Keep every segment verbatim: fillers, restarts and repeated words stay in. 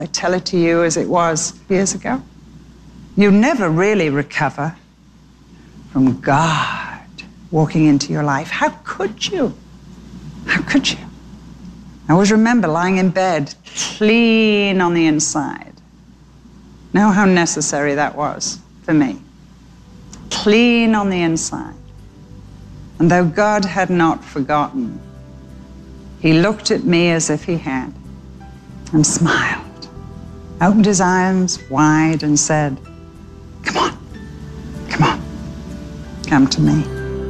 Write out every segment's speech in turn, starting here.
I tell it to you as it was years ago. You never really recover from God walking into your life. How could you? How could you? I always remember lying in bed, clean on the inside. Know how necessary that was for me. Clean on the inside. And though God had not forgotten, he looked at me as if he had and smiled, opened his arms wide and said, "Come on, come on, come to me."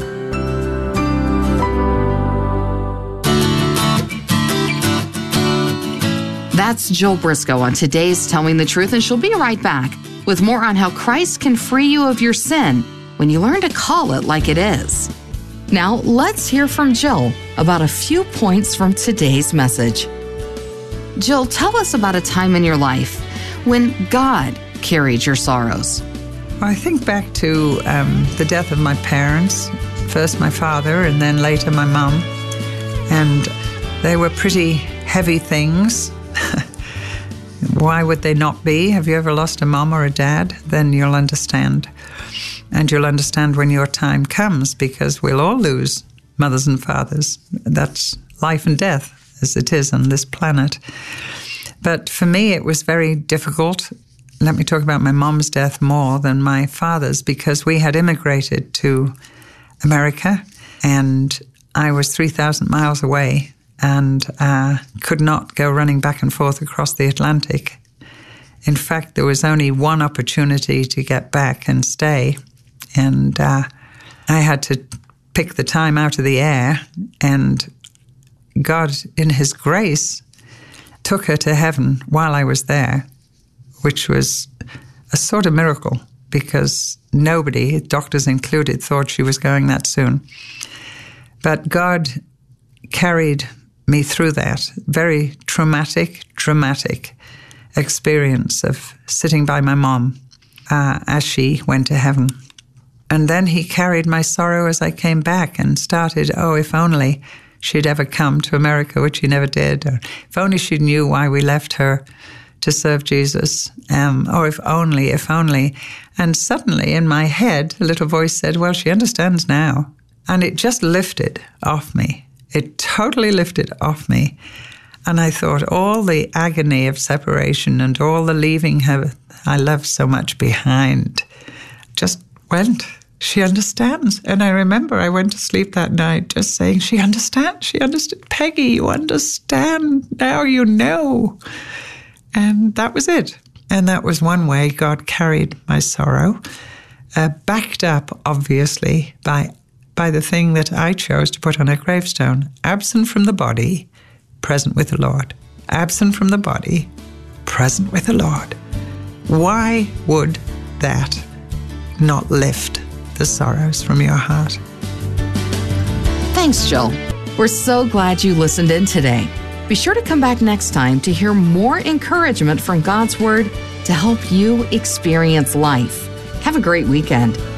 That's Jill Briscoe on today's Telling the Truth, and she'll be right back with more on how Christ can free you of your sin when you learn to call it like it is. Now, let's hear from Jill about a few points from today's message. Jill, tell us about a time in your life when God carried your sorrows. I think back to um, the death of my parents, first my father and then later my mum, and they were pretty heavy things. Why would they not be? Have you ever lost a mom or a dad? Then you'll understand. And you'll understand when your time comes, because we'll all lose mothers and fathers. That's life and death, as it is on this planet. But for me, it was very difficult. Let me talk about my mom's death more than my father's, because we had immigrated to America, and I was three thousand miles away and uh, could not go running back and forth across the Atlantic. In fact, there was only one opportunity to get back and stay, and uh, I had to pick the time out of the air, and God, in his grace, took her to heaven while I was there, which was a sort of miracle, because nobody, doctors included, thought she was going that soon. But God carried me through that very traumatic, dramatic experience of sitting by my mom uh, as she went to heaven. And then he carried my sorrow as I came back and started, oh, if only she'd ever come to America, which she never did, or if only she knew why we left her to serve Jesus, um, or if only, if only. And suddenly in my head, a little voice said, well, she understands now. And it just lifted off me. It totally lifted off me. And I thought all the agony of separation and all the leaving her I loved so much behind just went. She understands. And I remember I went to sleep that night just saying, she understands, she understands. Peggy, you understand. Now you know. And that was it. And that was one way God carried my sorrow, uh, backed up, obviously, by by the thing that I chose to put on a gravestone. Absent from the body, present with the Lord. Absent from the body, present with the Lord. Why would that not lift the sorrows from your heart? Thanks, Jill. We're so glad you listened in today. Be sure to come back next time to hear more encouragement from God's Word to help you experience life. Have a great weekend.